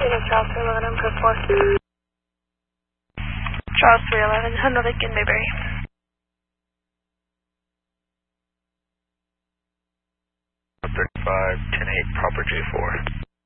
Charles 311, I'm code 4. Charles 311, Honda Lincoln, Mayberry. $35, 10-8, proper J4.